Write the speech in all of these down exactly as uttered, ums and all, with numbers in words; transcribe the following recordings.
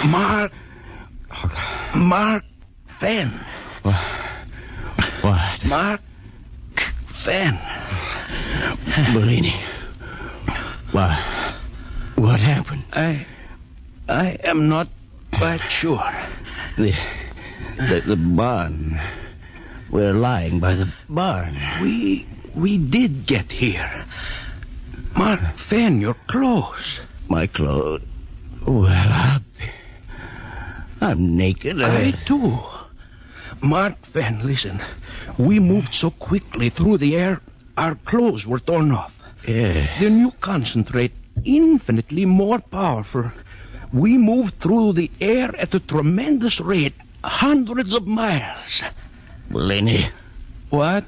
Mark. Mark Fenn. What? What? Mark Fenn. Bellini. What? What happened? I... I am not quite sure. The... The, the barn. We're lying by the barn. We... We did get here. Mark Fenn, your clothes. My clothes? Well, I'm... I'm naked. I, I too. Mark Fenn, listen. We moved so quickly through the air, our clothes were torn off. Yeah. The new concentrate, infinitely more powerful. We moved through the air at a tremendous rate, hundreds of miles. Bellini. What?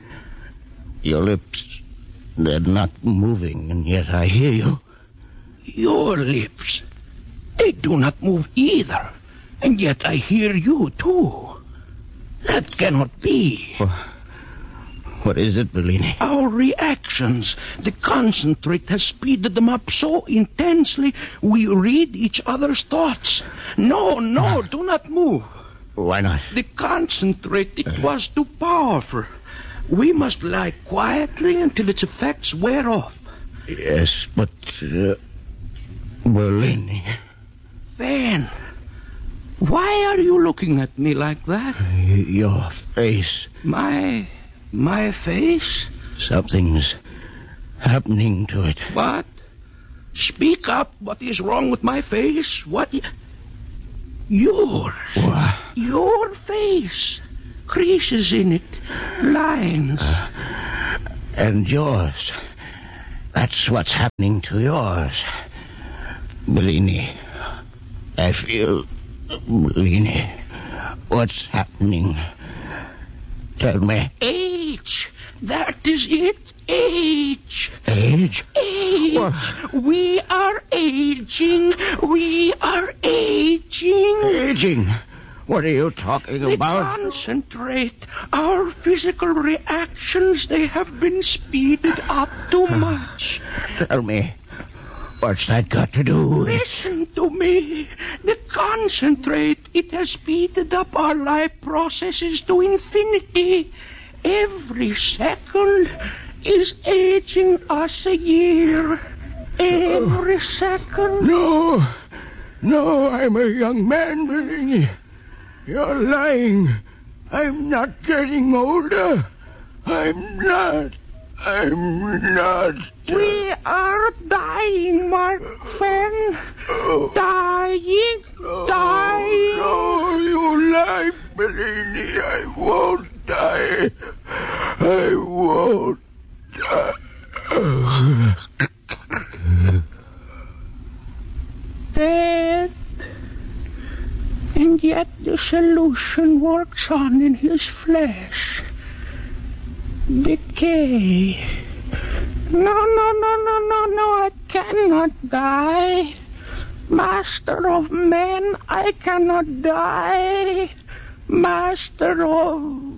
Your lips, they're not moving, and yet I hear you. Your lips, they do not move either, and yet I hear you, too. That cannot be. What, what is it, Bellini? Our reactions. The concentrate has speeded them up so intensely, we read each other's thoughts. No, no, do not move. Why not? The concentrate, it was too powerful. We must lie quietly until its effects wear off. Yes, but... Uh, Bellini. Van, why are you looking at me like that? Your face. My... my face? Something's happening to it. What? Speak up. What is wrong with my face? What... Y- Yours. What? Your face. Creases in it. Lines. Uh, and yours. That's what's happening to yours. Bellini. I feel... Bellini. What's happening? Tell me. Age. That is it. Age. Age? Age. What? We are aging. We are aging. Aging? What are you talking the about? Concentrate. Our physical reactions, they have been speeded up too much. Tell me. What's that got to do with... Listen to me. The concentrate, it has speeded up our life processes to infinity. Every second is aging us a year. Every second. No. No, I'm a young man, Bellini. You're lying. I'm not getting older. I'm not. I'm not. We are dying, Mark Fenn. Oh. Dying. Oh, dying. No, you lie, Bellini. I won't die. I won't die. Death. And yet the solution works on in his flesh. Decay. No, no, no, no, no, no, I cannot die. Master of men, I cannot die. Master of